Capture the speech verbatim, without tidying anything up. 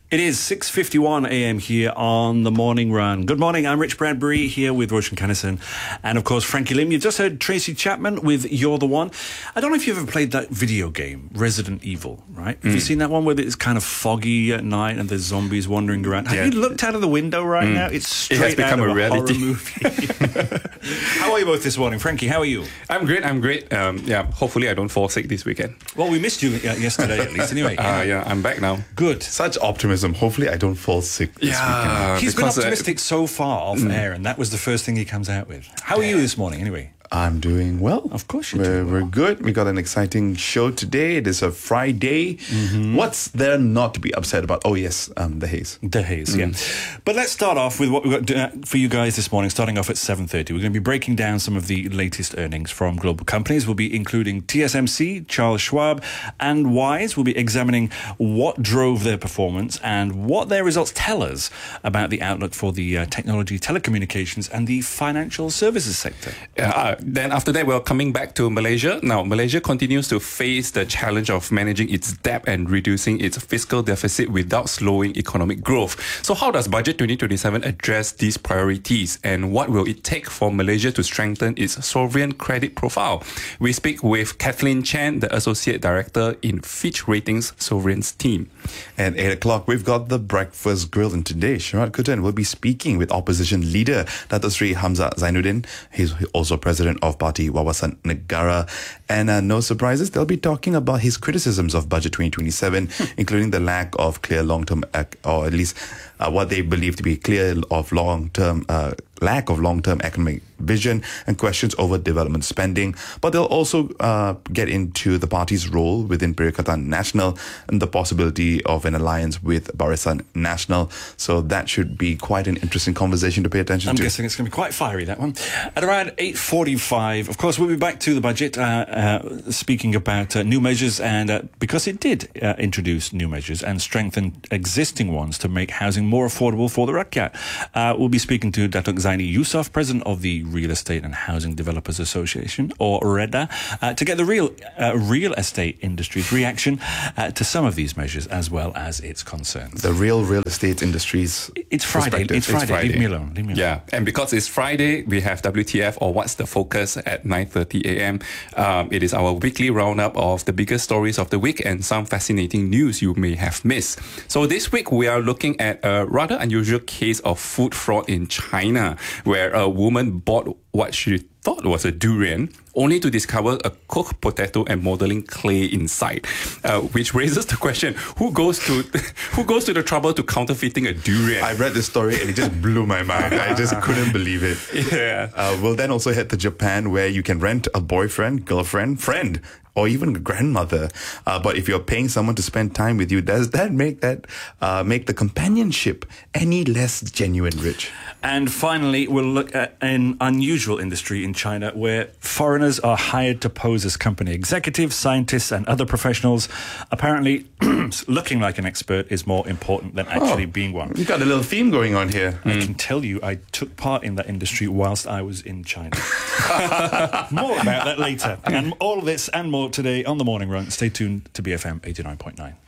It is six fifty-one a.m. here on The Morning Run. Good morning, I'm Rich Bradbury here with Roshan Kennison and, of course, Frankie Lim. You've just heard Tracy Chapman with You're the One. I don't know if you've ever played that video game, Resident Evil, right? Have mm. you seen that one where it's kind of foggy at night and there's zombies wandering around? Have yeah. you looked out of the window right mm. now? It's straight it has become out of a, a reality. horror movie. How are you both this morning? Frankie, how are you? I'm great, I'm great. Um, yeah, hopefully I don't fall sick this weekend. Well, we missed you yesterday at least anyway. Uh, yeah, I'm back now. Good. Such optimism. Hopefully I don't fall sick this yeah, weekend. He's been optimistic uh, so far off mm. air, and that was the first thing he comes out with. How are you this morning, anyway? I'm doing well. Of course you're we're, doing well. We're good. We got an exciting show today. It is a Friday. Mm-hmm. What's there not to be upset about? Oh, yes, um, the haze. The haze, mm. yeah. But let's start off with what we've got uh, for you guys this morning, starting off at seven thirty. We're going to be breaking down some of the latest earnings from global companies. We'll be including T S M C, Charles Schwab, and Wise. We'll be examining what drove their performance and what their results tell us about the outlook for the uh, technology, telecommunications, and the financial services sector. Uh, Then after that, we're coming back to Malaysia. Now, Malaysia continues to face the challenge of managing its debt and reducing its fiscal deficit without slowing economic growth. So how does Budget twenty twenty-seven address these priorities, and what will it take for Malaysia to strengthen its sovereign credit profile? We speak with Kathleen Chan, the Associate Director in Fitch Ratings Sovereigns team. At eight o'clock, we've got the Breakfast Grill, and today Sharat Kutan will be speaking with opposition leader Dato Sri Hamzah Zainuddin. He's also president of Parti Wawasan Negara, and uh, no surprises, they'll be talking about his criticisms of Budget twenty twenty-seven, including the lack of clear long-term, ac- or at least uh, what they believe to be clear of long-term uh, lack of long-term economic vision and questions over development spending. But they'll also uh, get into the party's role within Perikatan Nasional and the possibility of an alliance with Barisan Nasional. So that should be quite an interesting conversation to pay attention I'm to. I'm guessing it's going to be quite fiery, that one. At around eight forty-five, of course, we'll be back to the budget, uh, uh, speaking about uh, new measures, and uh, because it did uh, introduce new measures and strengthen existing ones to make housing more affordable for the rakyat. Uh, we'll be speaking to Datuk Zaini Yusof, President of the Real Estate and Housing Developers Association, or REDA, uh, to get the real uh, real estate industry's reaction uh, to some of these measures as well as its concerns. The real real estate industry's It's Friday. It's Friday. It's Friday. Leave me alone. Leave me alone. Yeah, and because it's Friday, we have W T F, or What's the Focus, at nine thirty a.m. Um, it is our weekly roundup of the biggest stories of the week and some fascinating news you may have missed. So this week, we are looking at a rather unusual case of food fraud in China, where a woman bought what she thought was a durian, only to discover a cooked potato and modeling clay inside, uh, which raises the question: Who goes to who goes to the trouble to counterfeiting a durian? I read this story and it just blew my mind. I just couldn't believe it. Yeah. Uh, we'll then also head to Japan, where you can rent a boyfriend, girlfriend, friend, or even a grandmother. Uh, but if you're paying someone to spend time with you, does that make that uh, make the companionship any less genuine, Rich? And finally, we'll look at an unusual industry in China where foreigners are hired to pose as company executives, scientists, and other professionals. Apparently, looking like an expert is more important than actually oh, being one. You've got a little theme going on here. I mm. can tell you, I took part in that industry whilst I was in China. More about that later. And all of this and more today on The Morning Run. Stay tuned to B F M eighty-nine point nine.